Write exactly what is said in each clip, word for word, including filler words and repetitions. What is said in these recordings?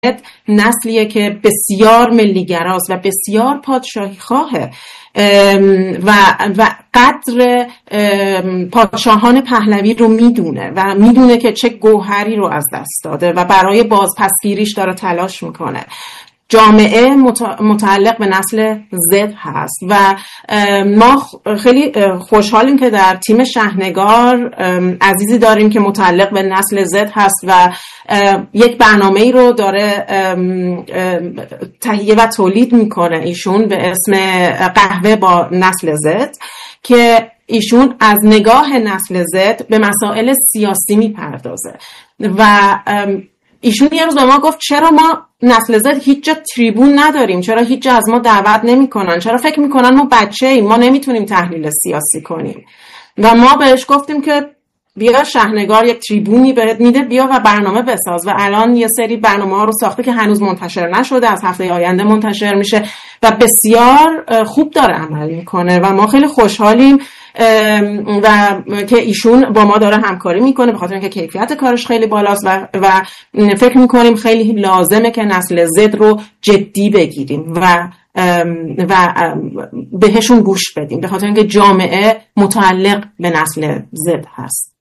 نسلیه که بسیار ملیگراست و بسیار پادشاهی خواهه و و قدر پادشاهان پهلوی رو میدونه و میدونه که چه گوهری رو از دست داده و برای بازپسگیریش داره تلاش میکنه. جامعه متعلق به نسل زد هست و ما خیلی خوشحالیم که در تیم شهنگار عزیزی داریم که متعلق به نسل زد هست و یک برنامه‌ای رو داره تهیه و تولید میکنه ایشون به اسم قهوه با نسل زد که ایشون از نگاه نسل زد به مسائل سیاسی میپردازه و ایشون یه روز به ما گفت چرا ما نسل زد هیچ جا تریبون نداریم، چرا هیچ جا از ما دعوت نمی کنن، چرا فکر میکنن ما بچه ایم، ما نمیتونیم تحلیل سیاسی کنیم. و ما بهش گفتیم که بیا شهنگار یک تریبونی بهت میده، بیا و برنامه بساز و الان یه سری برنامه ها رو ساخته که هنوز منتشر نشده، از هفته آینده منتشر میشه و بسیار خوب داره عمل میکنه و ما خیلی خوشحالیم و که ایشون با ما داره همکاری میکنه به خاطر اینکه کیفیت کارش خیلی بالاست و و فکر میکنیم خیلی لازمه که نسل زد رو جدی بگیریم و و بهشون گوش بدیم به خاطر اینکه جامعه متعلق به نسل زد هست،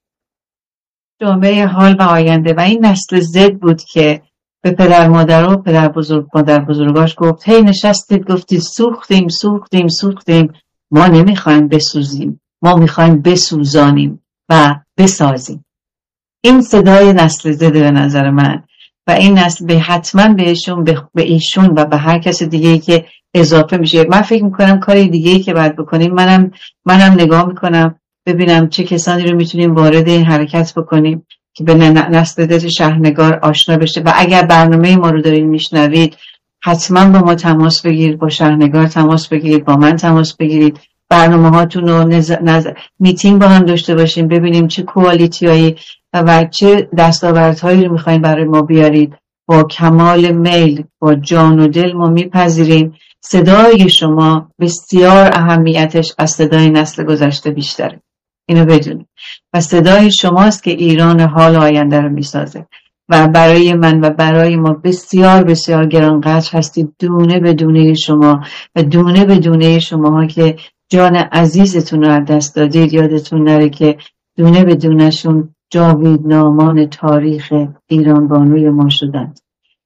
جامعه حال و آینده. و این نسل زد بود که به پدر مادر و پدر بزرگ مادر بزرگاش گفت هی نشستید گفتید سوختیم سوختیم سوختیم، ما نمیخوایم بسوزیم، ما میخوایم بسوزانیم و بسازیم. این صدای نسل زد به نظر من و این نسل به حتما بهشون به ایشون و به هر کس دیگه‌ای که اضافه میشه. من فکر میکنم کاری دیگه‌ای که باید بکنیم، منم منم نگاه میکنم ببینم چه کسانی رو میتونیم وارد این حرکت بکنیم که به نسل زد شهنگار آشنا بشه. و اگر برنامه ما رو دارین میشنوید حتما با ما تماس بگیرید، با شهنگار تماس بگیرید، با من تماس بگیرید، برنامه هاتون رو نز... نز... میتینگ با هم داشته باشیم ببینیم چه کوالیتی هایی و چه دستاوردهایی رو میخواین برای ما بیارید. با کمال میل با جان و دل ما میپذیریم. صدای شما بسیار اهمیتش از صدای نسل گذشته بیشتره، اینو بدونید. و صدای شماست که ایران حال آینده رو میسازه و برای من و برای ما بسیار بسیار گرانقدر هستید. دونه به دونه شما و دونه به دونه شماها که جان عزیزتون رو از دست دادید، یادتون نره که دونه به دونه شون جاویدنامان تاریخ ایران بانوی ما شدند.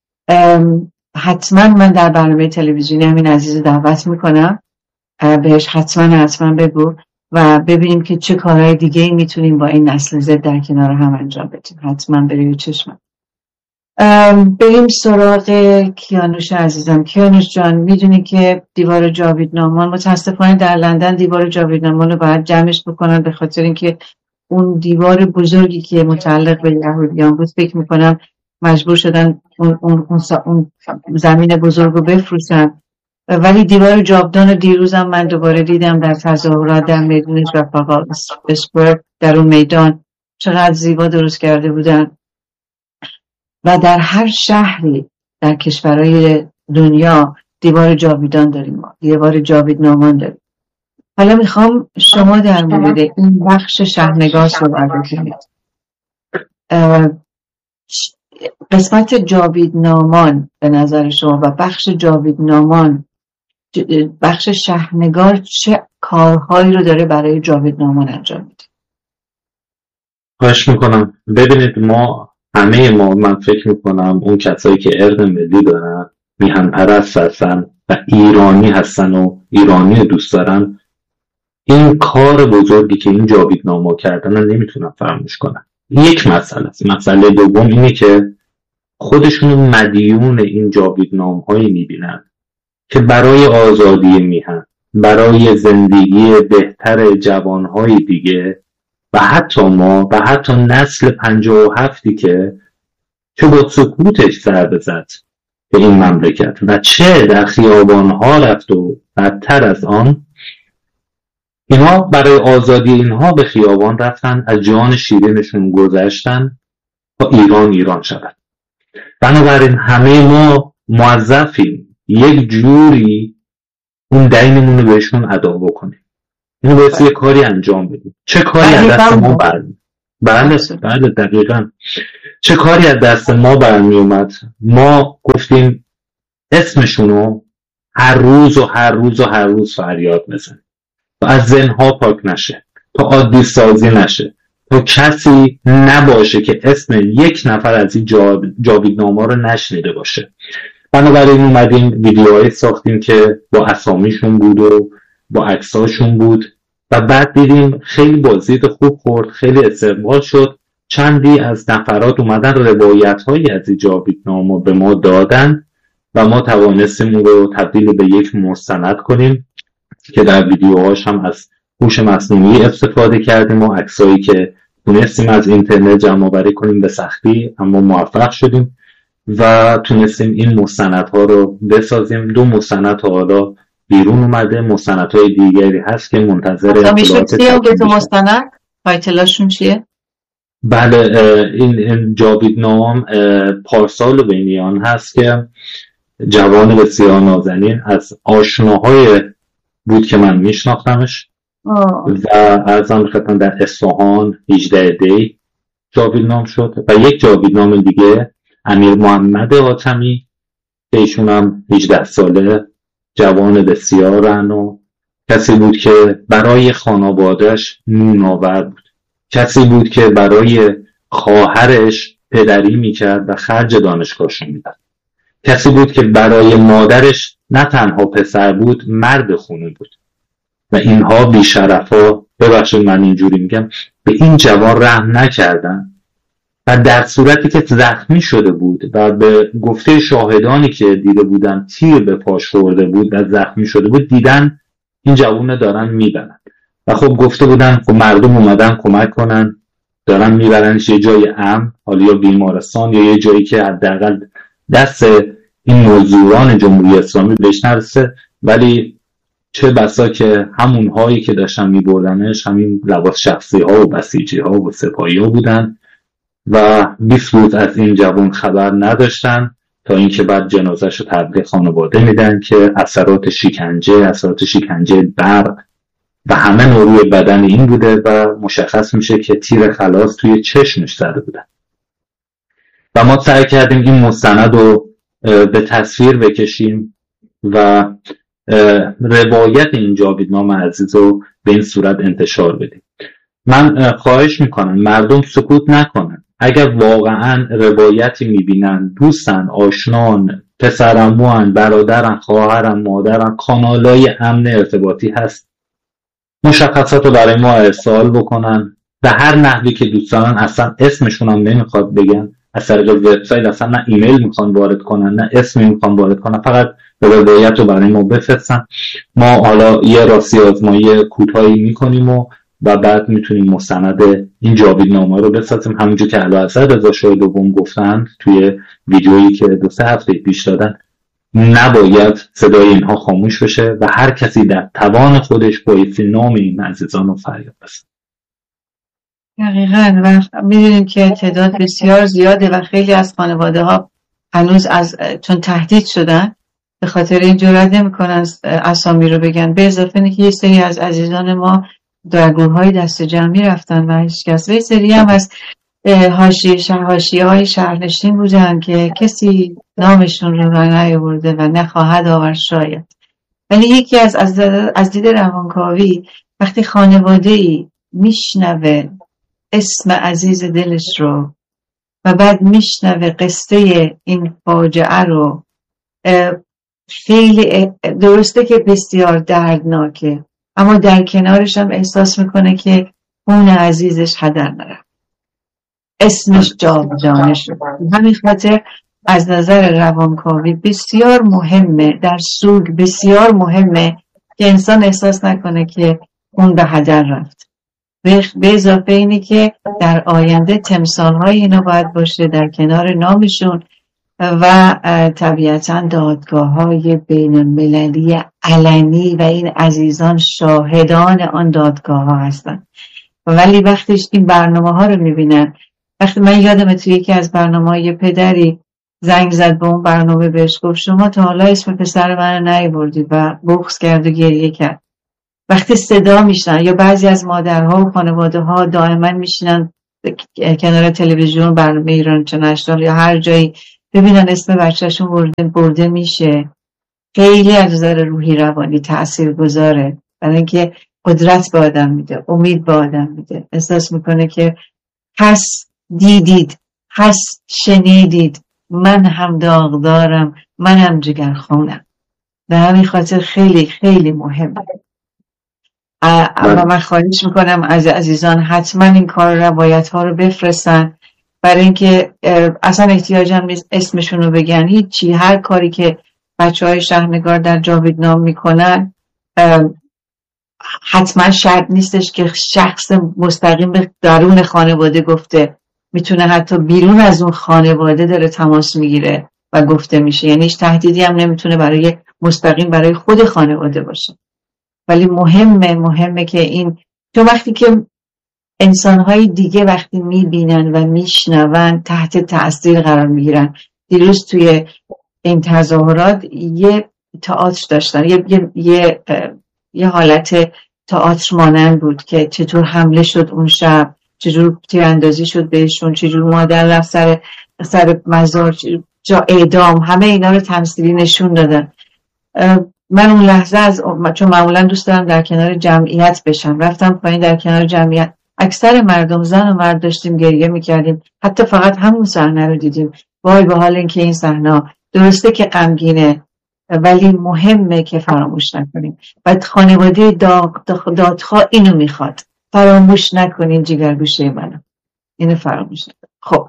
حتما من در برنامه تلویزیونی همین عزیز دعوت میکنم، بهش حتما حتما بگو و ببینیم که چه کارهای دیگه ای میتونیم با این نسل زد در کنار هم انجام بدیم. حتما بریم چشمم. بریم سراغ کیانوش عزیزم. کیانوش جان، میدونی که دیوار جاویدنامان متاسفانه در لندن دیوار جاویدنامان رو باید جمعش بکنن به خاطر اینکه اون دیوار بزرگی که متعلق به یهودیان بود فکر میکنم مجبور شدن اون, اون, اون, اون زمین بزرگ رو بفروشن. ولی دیوار جاودان دیروزم من دوباره دیدم در تظاهرات در میدون ترافالگار اسکوئر، در اون میدان چقدر زیبا درست کرده بودن. و در هر شهری در کشورهای دنیا دیوار جاویدان داریم، ما دیوار جاویدنامان داریم. حالا میخوام شما در مورد این بخش شهنگار صحبت کنید. قسمت جاویدنامان به نظر شما و بخش جاویدنامان، بخش شهنگار چه کارهایی رو داره برای جاویدنامان انجام میده؟ خواهش میکنم. ببینید ما همه ما من فکر میکنم اون کسایی که ارق ملی دارن، میهن پرست هستن و ایرانی هستن و ایرانی دوست دارن، این کار بزرگی که این جاویدنامه کردن نمیتونن فراموش کنن. یک مسئله است. مسئله دوم اینه که خودشون مدیون این جاویدنامه‌هایی میبینن که برای آزادی میهن، برای زندگی بهتر جوانهای دیگه و حتی ما و حتی نسل پنجاه و هفتی که چه با سکوتش سر بزد به این مملکت و چه در خیابانها رفت و بدتر از آن، اینها برای آزادی اینها به خیابان رفتن، از جان شیرینشون گذشتن تا ایران ایران شود. بنابراین همه ما موظفیم یک جوری اون دینمون رو بهشون ادا بکنیم. اینو باید یه کاری انجام بدیم. چه کاری از دست ما برمید؟ بله بله دقیقا. چه کاری از دست ما برمی اومد؟ ما گفتیم اسمشونو هر روز و هر روز و هر روز فریاد بزنیم تا از ذهن‌ها پاک نشه، تا عادی سازی نشه، تا کسی نباشه که اسم یک نفر از این جاویدنامه‌ها رو نشنیده باشه. بنابراین اومدیم ویدیوهایی ساختیم که با اسامیشون بود و با عکساشون بود و بعد دیدیم خیلی بازدید خوب خورد، خیلی استقبال شد. چندی از نفرات اومدن روایت‌هایی از این جاویدنامه به ما دادن و ما توانستیم اون رو تبدیل به یک مستند کنیم که در ویدیوهاش هم از هوش مصنوعی استفاده کردیم و عکسایی که تونستیم از اینترنت جمع آوری کنیم به سختی اما موفق شدیم و تونستیم این مستندها رو بسازیم. دو مستند حالا بیرون اومده، مستندهای دیگری هست که منتظر اطلاعات چیه که تو مستند تایتلاشون چیه؟ بله این, این جاویدنامه پارسال و بینیان هست که جوان بسیار نازنین از آشناهای بود که من میشناختمش و ارزم خدمت در اصفهان هجده دی جاویدنامه شد و یک جاویدنامه دیگه امیر محمد حاتمی که ایشون هم هجده ساله جوان بسیار رعنا، کسی بود که برای خانواده‌اش نون آور بود، کسی بود که برای خواهرش پدری میکرد و خرج دانشگاهشون میداد، کسی بود که برای مادرش نه تنها پسر بود مرد خونه بود و اینها بیشرفا، ببخشید من اینجوری میگم، به این جوان رحم نکردن و در صورتی که زخمی شده بود و به گفته شاهدانی که دیده بودن تیر به پاش خورده بود و زخمی شده بود دیدن این جوان دارن میبرن و خب گفته بودن خب مردم اومدن کمک کنن، دارن میبرنش یه جای امن، حالا یا بیمارستان یا یه جایی که حداقل دست این مزدوران جمهوری اسلامی بهش نرسه. ولی چه بسا که همون هایی که داشتن میبردنش همین لباس شخصی ها و بسیجی ها و سپاهی ها بودن و بیست روز از این جوان خبر نداشتن تا اینکه بعد جنازه‌اش رو تحویل خانواده میدن که اثرات شکنجه، اثرات شکنجه برق و همه روی بدن این بوده و مشخص میشه که تیر خلاص توی چشمش زده بودن. و ما سعی کردیم این مستند رو به تصویر بکشیم و روایت این جاویدنامه عزیز رو به این صورت انتشار بدیم. من خواهش میکنم مردم سکوت نکنن. اگر واقعا روایتی میبینن، دوستن، آشنان، پسرعموان، برادرن، خواهرن، مادرن، کانالای امن ارتباطی هست، مشخصات رو برای ما ارسال بکنن به هر نحوی که دوست دارن. اصلا اسمشون هم نمیخواد بگن، از طریق وبسایت اصلا نه ایمیل میخوان وارد کنن نه اسمی میخوان وارد کنن، فقط روایت رو برای ما بفرستن. ما حالا یه راستی آزمایی کوتاهی میکنیم و و بعد میتونیم مستند این جاویدنامه رو بسازیم، همونجور که اعلیحضرت رضا شاه دوم گفتن توی ویدیویی که دو سه هفته پیش دادن. نباید صدای اینها خاموش بشه و هر کسی در توان خودش بایستی نام این عزیزان رو فریاد بزنه. دقیقاً. و میدونیم که تعداد بسیار زیاده و خیلی از خانواده ها هنوز از چون تهدید شدن به خاطر این جرئت نمی‌کنن اسامی رو بگن. به اضافه اینکه یه سری از عزیزان ما در گروه‌های دست جمعی رفتن و هیچ کس، و یه سری هم از حاشیه حاشیه‌های شهرنشین بودن که کسی نامشون رو نیاورده و نخواهد آورد شاید. ولی یکی از از, از دید روانکاوی وقتی خانواده‌ای میشنوه اسم عزیز دلش رو و بعد میشنوه قصه این فاجعه رو، خیلی درسته که بسیار دردناکه، اما در کنارش هم احساس میکنه که اون عزیزش هدر نره، اسمش جاودانه شد. همین خاطر از نظر روانکاوی بسیار مهمه، در سوگ بسیار مهمه که انسان احساس نکنه که اون به هدر رفت. به اضافه اینی که در آینده تمثال‌های اینا باید باشه در کنار نامشون و طبیعتاً دادگاه‌های بین المللی علنی و این عزیزان شاهدان آن دادگاه‌ها هستن. ولی وقتی این برنامه‌ها رو می‌بینن، وقتی من یادمه توی یکی از برنامه‌های پدری زنگ زد به اون برنامه، بهش گفت شما تا حالا اسم پسر من نیاوردید و بغض کرد و گریه کرد. وقتی صدا میشنن یا بعضی از مادرها و خانواده‌ها دائما میشینن کنار تلویزیون برنامه ایران اینترنشنال یا هر جایی ببینن اسم بچهشون برده, برده میشه، خیلی از نظر روحی روانی تأثیر گذاره، برای اینکه قدرت به آدم میده، امید به آدم میده، احساس میکنه که پس دیدید، پس شنیدید، من هم داغدارم، من هم جگرخونم. به همین خاطر خیلی خیلی مهمه. اما من خواهش میکنم از عزیزان حتما این کار روایت ها رو بفرستن، برای اینکه اصلا احتیاج هم نیست اسمشون رو بگن، هیچی، هر کاری که بچه های شهرنگار در جاویدنام میکنن حتما شرط نیستش که شخص مستقیم به درون خانواده گفته، میتونه حتی بیرون از اون خانواده داره تماس میگیره و گفته میشه، یعنی هیچ تهدیدی هم نمیتونه برای مستقیم برای خود خانواده باشه. ولی مهمه مهمه که این، چون وقتی که انسانهای دیگه وقتی میبینن و میشنون تحت تأثیر قرار میگیرن. دیروز توی این تظاهرات یه تئاتر داشتن، یه یه یه, یه حالت تئاتر مانند بود که چطور حمله شد اون شب، چجور تیراندازی شد بهشون، چجور مادر رفت سر سر مزار جا اعدام، همه اینا رو تمثیلی نشون دادن. من اون لحظه از چون معمولا دوست دارم در کنار جمعیت بشم، رفتم پایین در کنار جمعیت، اکثر مردم زن و مرد داشتیم گریه میکردیم، حتی فقط همون صحنه رو دیدیم. وای به حال اینکه این صحنه درسته که غمگینه ولی مهمه که فراموش نکنیم. بعد خانواده داغ دادخواه اینو میخواد، فراموش نکنین جگرگوشه منو، اینو فراموش نکنین. خب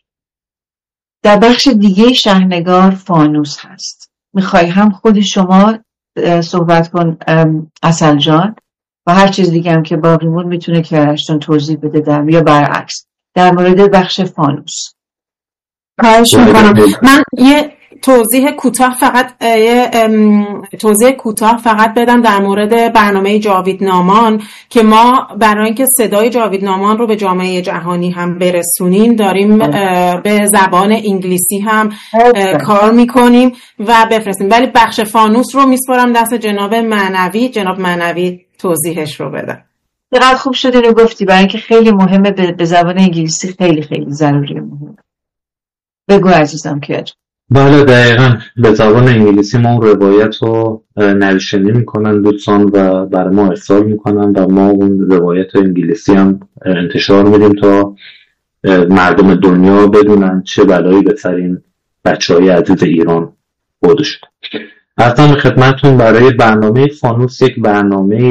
در بخش دیگه شهرنگار فانوس هست. میخوای هم خود شما صحبت کن اصل جان و هر چیز دیگه هم که باقی مون میتونه کیارشتون توضیح بده در یا برعکس در مورد بخش فانوس. خواهش میکنم. من یه توضیح کوتاه فقط یه توضیح کوتاه فقط بدم در مورد برنامه جاویدنامان که ما برای اینکه صدای جاویدنامان رو به جامعه جهانی هم برسونیم داریم به زبان انگلیسی هم کار میکنیم و بفرستیم، ولی بخش فانوس رو میسپارم دست جناب معنوی. جناب معنوی توضیحش رو بدن. چقدر خوب شده رو گفتی، برای اینکه خیلی مهمه، به زبان انگلیسی خیلی خیلی ضروریه، مهمه. بگو عزیزم کیاج. بله دقیقا به زبان انگلیسی ما اون روایت رو نوشتنی میکنن دوستان و برای ما ارسال میکنن و ما اون روایت انگلیسی هم انتشار میدیم تا مردم دنیا بدونن چه بلایی به سر این بچه های عزیز ایران بوده شد. اصلا خدمتون برای برنامه فانوس یک برنامه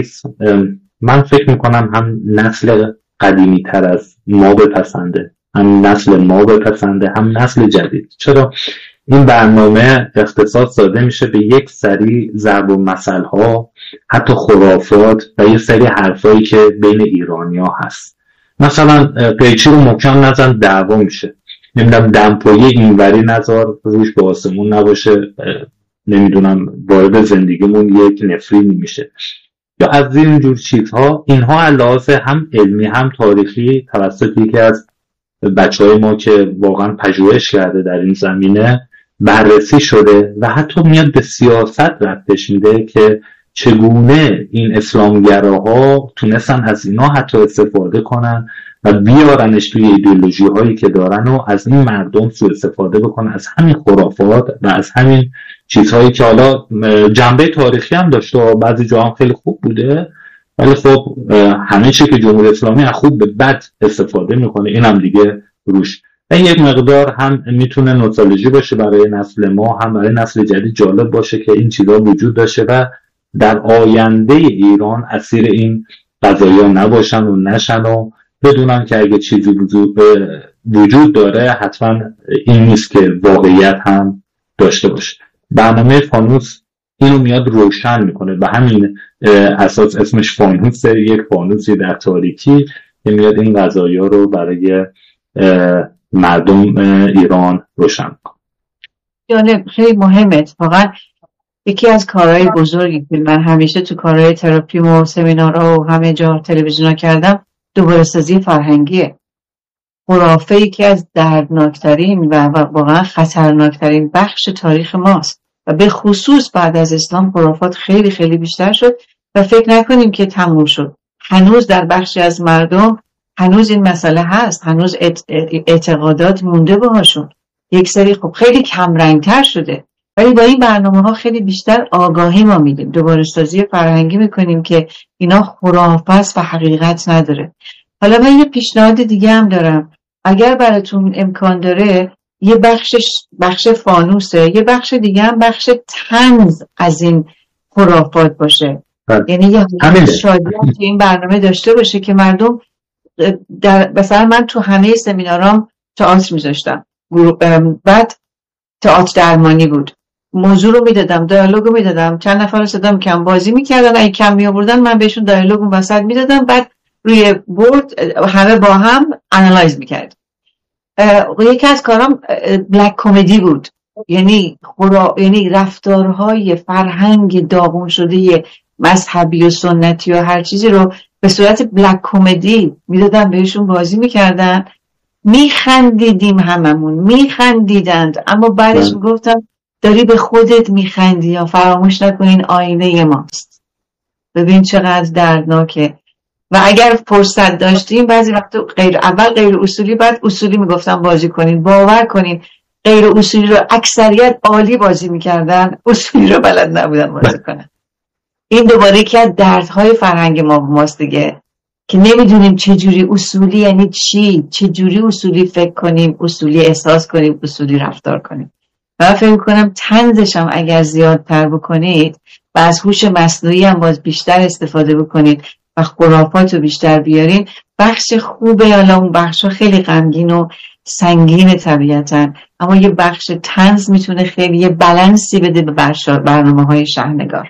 من فکر میکنم هم نسل قدیمی تر از ما بپسنده، هم نسل ما بپسنده، هم نسل جدید. چرا؟ این برنامه اختصاص داده میشه به یک سری ضرب و مثل ها، حتی خرافات و یک سری حرفایی که بین ایرانی ها هست. مثلا قیچی رو محکم نزن دعوا میشه، نمیدونم دمپایی اینوری نذار روش به آسمون نباشه، نمیدونم وارد زندگیمون یک نفرینی میشه، یا از این جور چیزها. اینها علاوه هم علمی هم تاریخی توسط یکی از بچه های ما که واقعا پژوهش کرده در این زمینه بررسی شده و حتی میاد به سیاست ربطش میده که چگونه این اسلامگراها تونستن از اینا حتی استفاده کنن و بیارنش توی ایدئولوژی هایی که دارن و از این مردم سوء استفاده بکنن، از همین خرافات و از همین چیزهایی که حالا جنبه تاریخی هم داشته و بعضی جا هم خیلی خوب بوده، ولی خب همه چی که جمهوری اسلامی از خوب به بد استفاده میکنه این هم دیگه روش. این یک مقدار هم میتونه نوستالژی باشه برای نسل ما، هم برای نسل جدید جالب باشه که این چیزا وجود داشته و در آینده ایران اسیر این قضایا نباشن و نشن و بدونن که اگه چیزی وجود, وجود داره حتما این نیست که واقعیت هم داشته باشه. برنامه فانوس اینو میاد روشن میکنه، به همین اساس اسمش فانوسه، یک فانوسی در تاریکی که میاد این قضایا رو برای مردم ایران روشن میکنه. یعنی خیلی مهمه. اتفاقا یکی از کارهای بزرگی که من همیشه تو کارهای تراپی و سمینارها و همه جا تلویزیون‌ها کردم دوباره سازی فرهنگیه. خرافه‌ای که از دردناکترین و واقعا خطرناکترین بخش تاریخ ماست و به خصوص بعد از اسلام خرافات خیلی خیلی بیشتر شد و فکر نکنیم که تموم شد. هنوز در بخشی از مردم هنوز این مسئله هست، هنوز اعتقادات مونده باهاشون. یک سری خب خیلی کمرنگتر شده، ولی با این برنامه ها خیلی بیشتر آگاهی ما میدیم، دوباره سازی فرهنگی میکنیم که اینا خرافه است و حقیقت نداره. حالا من یه پیشنهاد دیگه هم دارم، اگر براتون امکان داره یه بخشش بخش فانوسه، یه بخش دیگه هم بخش طنز از این خرافات باشه. یعنی یه شادی تو این برنامه داشته باشه که مردم در مثلا من تو همه سمینارام تئاتر میذاشتم، بعد تئاتر درمانی بود، موضوع رو میدادم، دیالوگو میدادم، چند نفر رو صدا می‌کردم بازی میکردن، اگه کم میآوردن من بهشون دیالوگو وسط میدادم، بعد روی بورد همه با هم انالایز میکردیم. یکی از کارام بلک کمدی بود، یعنی خورا... یعنی رفتارهای فرهنگ داغون شده مذهبی و سنتی و هر چیزی رو به صورت بلک کمدی میدادم بهشون، بازی میکردن، میخندیدیم، هممون میخندیدند، اما بعدش میگفتم داری به خودت میخندی یا فراموش نکنین آینه ماست. ببین چقدر دردناکه. و اگر فرصت داشتیم بعضی وقت غیر اول غیر اصولی، بعد اصولی میگفتم بازی کنین. باور کنین غیر اصولی رو اکثریت عالی بازی میکردن، اصولی رو بلد نبودن بازی کنن. این دوباره که از دردهای فرهنگ ما ماست دیگه، که نمیدونیم چه جوری اصولی یعنی چی، چه جوری اصولی فکر کنیم، اصولی احساس کنیم، اصولی رفتار کنیم. و فکر کنم طنزش هم اگر زیادتر بکنید و از هوش مصنوعی هم باز بیشتر استفاده بکنید و خرافات رو بیشتر بیارین، بخش خوبه. حالا اون بخش خیلی غمگین و سنگین طبیعتاً، اما یه بخش طنز میتونه خیلی یه بالانسی بده به برنامه های شهرنگار.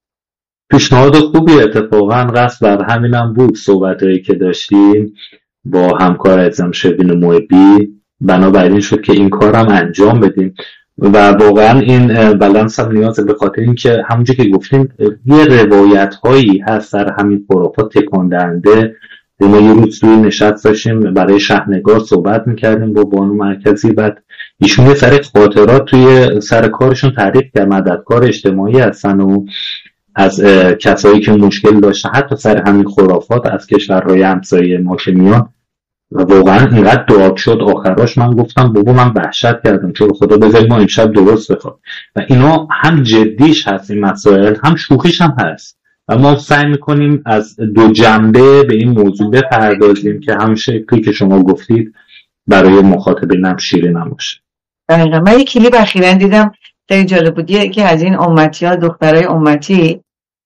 پیشنهاد خوبی اتفاقا قصد بر همینم بود. صحبتایی که داشتیم با همکار عزیزم شوین محبی بنابراین شد که این کارم انجام بدیم و واقعا این بالانس هم نیازه، به خاطر اینکه همونجوری که گفتیم یه روایت هایی هست در همین خرافات تکان دهنده. ما یه روز روی نشست داشتیم برای شهرنگار صحبت میکردیم با بانو مرکزی، بعد ایشون یه سر خاطرات توی سر کارشون تعریف کرد، مددکار اجتماعی هستن و از کسایی که مشکل داشتن حتی سر همین خرافات از کشورهای همسایه ما که میان، و واقعا اینقدر دعا شد آخراش من گفتم بابا من وحشت کردم، چون خدا بذاری ما امشب درست بخواد. و اینا هم جدیش هست این مسائل، هم شوخیش هم هست و ما سعی میکنیم از دو جنبه به این موضوع بپردازیم که هم شکلی که شما گفتید برای مخاطبین هم شیرین نباشه. دقیقا. من یک کلیپ اخیراً دیدم خیلی جالب بود، یکی از این امتی ها، دخترای امتی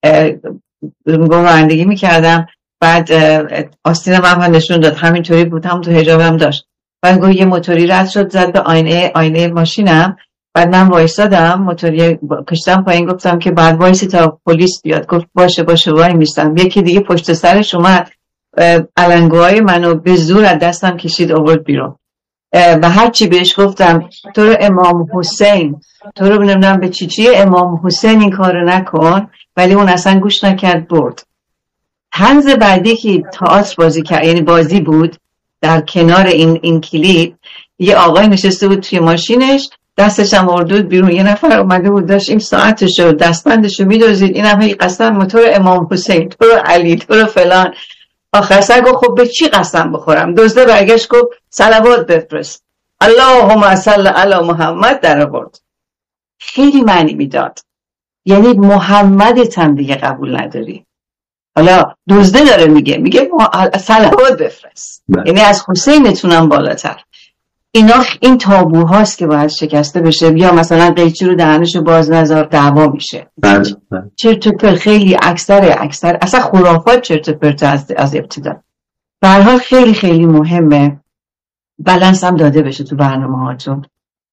رانندگی میکردم، بعد آستینم هم نشون داد همینطوری بود، هم تو حجابم داشت، بعد گفت یه موتوری رد شد زد به آینه آینه ماشینم، بعد من وایسادم، موتوری کشتم پایین، گفتم که بعد وایسی تا پلیس بیاد، گفت باشه باشه وای میستم. یکی دیگه پشت سرش اومد، علنگوهای منو به زور از دستم کشید آورد بیرون و هر چی بهش گفتم تو رو امام حسین، تو رو نمیدونم به چی چی امام حسین این کارو نکن، ولی اون اصلا گوش نکرد برد. طنز بعدی که تئاتر بازی کرد، یعنی بازی بود، در کنار این این کلیپ یه آقای نشسته بود توی ماشینش، دستش هم اردود بیرون، یه نفر اومده بود داشت این ساعتشو دستبندشو میدوزید، این هم قسم موتور امام حسین، تو رو علی، تو رو فلان. آخر سر گفت خب به چی قسم بخورم؟ دزده برگشت گفت صلوات بفرست، اللهم صل علی محمد، در آورد. خیلی معنی میداد، یعنی محمدت هم دیگه قبول نداری. حالا دزده داره میگه میگه صلوات بفرست، یعنی از حسینتونم بالاتر. اینا این تابوهاست که باید شکسته بشه. یا مثلا قیچی رو دهنشو باز نذار دعوا میشه. چرت و پرت، خیلی اکثر اکثر اصلا خرافات چرت و پرت از از ابتدا. به هر حال خیلی خیلی مهمه بالانس هم داده بشه تو برنامه‌هاتون.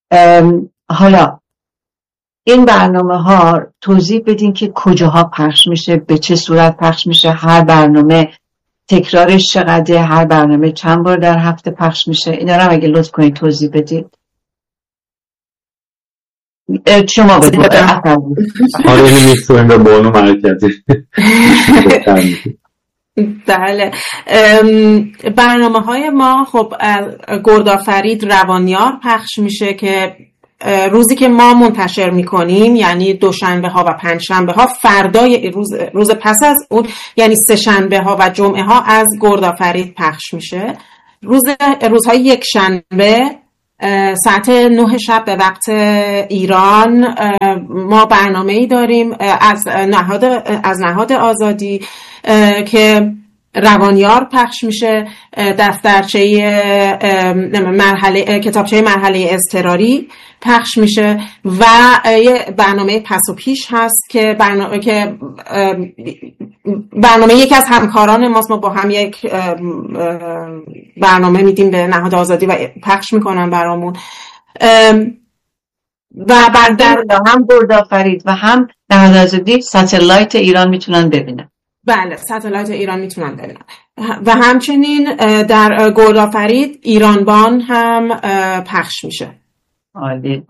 حالا این برنامه ها توضیح بدین که کجاها پخش میشه، به چه صورت پخش میشه، هر برنامه تکرارش چقدره، هر برنامه چند بار در هفته پخش میشه، اینا رو اگه لطف کنید توضیح بدید. شما بدید. آره این میستوین به بانو مرکزی. بله، برنامه های ما خب گردآفرید روانیار پخش میشه که روزی که ما منتشر میکنیم یعنی دوشنبه ها و پنجشنبه ها، فردای روز روز پس از اون یعنی سه شنبه ها و جمعه ها از گردآفرید پخش میشه. روز روزهای یک شنبه ساعت نه شب به وقت ایران ما برنامه‌ای داریم از نهاد از نهاد آزادی که روانیار پخش میشه، دفترچه مرحله کتابچه مرحله اضطراری پخش میشه و یه برنامه پس و پیش هست که برنامه که برنامه یکی از همکاران ماست، ما با هم یک برنامه میدیم به نهاد آزادی و پخش میکنن برامون و بعد هم گردآفرید و هم نهاد آزادی ساتلایت ایران میتونن ببینن. بله، ساتلایت ایران میتونن ببینن و همچنین در گردآفرید ایرانبان هم پخش میشه. عالی.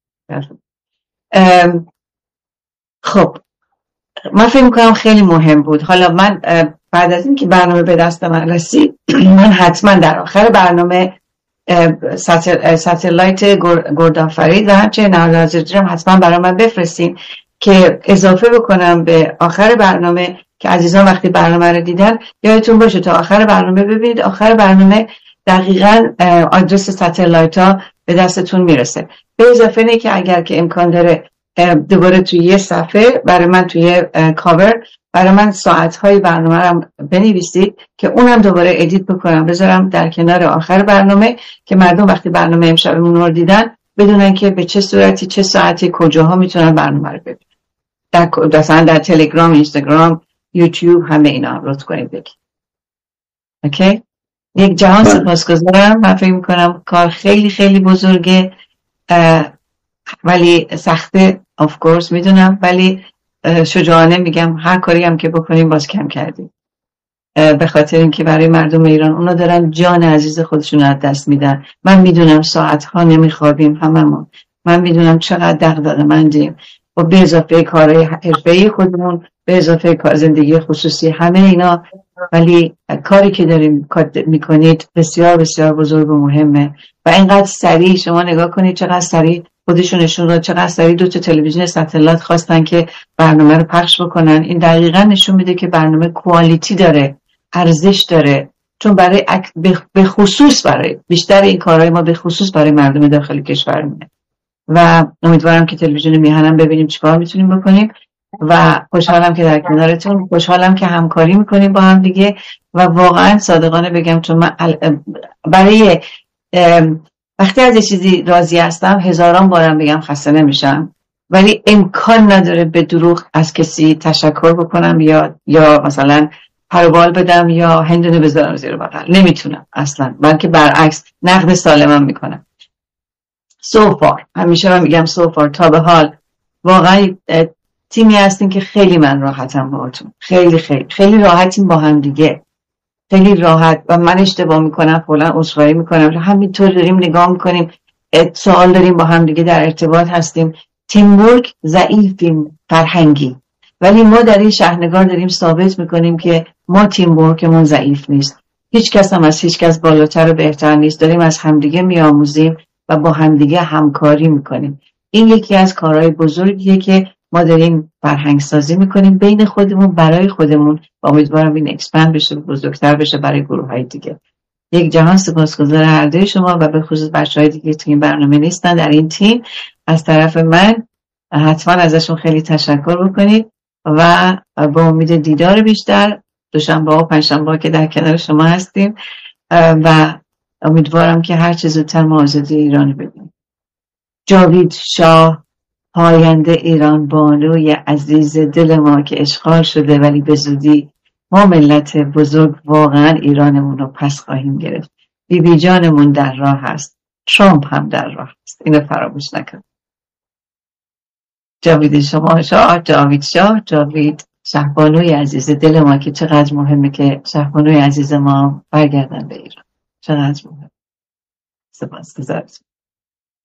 خب من فکر میکنم خیلی مهم بود. حالا من بعد از این که برنامه به دست من رسید من حتما در آخر برنامه ساتلایت گردآفرید و همچنین نهاد آزادی هم حتما برای من بفرستین که اضافه بکنم به آخر برنامه که عزیزان وقتی برنامه رو دیدن یادتون باشه تا آخر برنامه ببینید. آخر برنامه دقیقاً آدرس ساتلایت ها به دستتون میرسه. به اضافه اینه که اگر که امکان داره دوباره توی یه صفحه برای من توی کاور برای من ساعت‌های برنامه رو بنویسید که اونم دوباره ادیت بکنم بذارم در کنار آخر برنامه که مردم وقتی برنامه امشبمون رو دیدن بدونن که به چه صورتی چه ساعتی کجاها میتونن برنامه رو ببینن. در مثلا در تلگرام، اینستاگرام، یوتیوب همه اینا لطف کنید بگید. اوکی؟ یک جهان سپاسگزارم. من فکر می‌کنم کار خیلی خیلی بزرگه ولی سخته of course میدونم، ولی شجاعانه میگم هر کاری هم که بکنیم باز کم کردیم به خاطر اینکه برای مردم ایران اونا دارن جان عزیز خودشون از دست میدن. من میدونم ساعتها نمیخوابیم هممون، من میدونم چقدر دغدغه‌مندیم و به اضافه کارهای حرفه‌ای خودمون به اضافه کار زندگی خصوصی همه اینا، ولی کاری که داریم میکنید بسیار بسیار بزرگ و مهمه و اینقدر سریع شما نگاه کنید چقدر سریع خودشون نشون داد، چقدر سریع دو تا تلویزیون ساتلایت خواستن که برنامه رو پخش بکنن. این دقیقاً نشون میده که برنامه کوالیتی داره، ارزش داره، چون برای به خصوص برای بیشتر این کارهای ما به خصوص برای مردم داخل کشورمونه و امیدوارم که تلویزیون میهنم ببینیم چیکار میتونیم بکنیم و خوشحالم که در کنارتون، خوشحالم که همکاری میکنیم با هم دیگه و واقعا صادقانه بگم چون من برای وقتی از یه چیزی راضی هستم هزاران بارم بگم خسته نمیشم، ولی امکان نداره به دروغ از کسی تشکر بکنم یا یا مثلا پروبال بدم یا هندونه بذارم زیر بغل، نمیتونم اصلا، بلکه برعکس نقد سالمم میکنم. so far همیشه من میگم so far تا به حال واقعا تیمی هستین که خیلی من راحتم باهاتون، خیلی خیلی خیلی راحتیم با هم دیگه، خیلی راحت و من اشتباه میکنم فلان عذرخواهی میکنم، همینطور داریم نگاه میکنیم، سوال داریم با هم دیگه در ارتباط هستیم. تیم ورک ضعیفیم فرهنگی، ولی ما در این شهرنگار داریم ثابت میکنیم که ما تیم ورکمون ضعیف نیست، هیچ کس هم از هیچ کس بالاتر و بهتر نیست، داریم از همدیگه میآموزیم و با همدیگه همکاری میکنیم. این یکی از کارهای بزرگیه که ما داریم فرهنگ سازی میکنیم بین خودمون برای خودمون و امیدوارم این اکسپند بشه بزرگتر بشه برای گروه های دیگه. یک جهان سپاسگزار هر دوی شما و به خصوص بچهای دیگه تو این برنامه نیستن در این تیم، از طرف من حتما ازشون خیلی تشکر بکنید و با امید دیدار بیشتر دوشنبه و پنجشنبه که در کنار شما هستیم و امیدوارم که هر چه زودتر ما آزادی ایران ببینیم. جاوید شاه پاینده ایران بانوی عزیز دل ما که اشغال شده ولی به زودی ما ملت بزرگ واقعا ایرانمون رو پس خواهیم گرفت. بی بی جانمون در راه هست، ترامپ هم در راه هست، اینو فراموش نکن. جاوید شما شاه، جاوید شاه، جاوید شهبانوی عزیز دل ما که چقدر مهمه که شهبانوی عزیز ما برگردن به ایران، چقدر مهمه. سپاسگزارم.